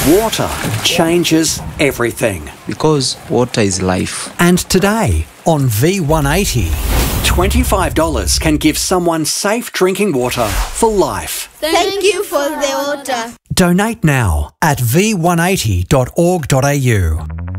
Water changes everything. Because water is life. And today on V180, $25 can give someone safe drinking water for life. Thank you for the water. Donate now at v180.org.au.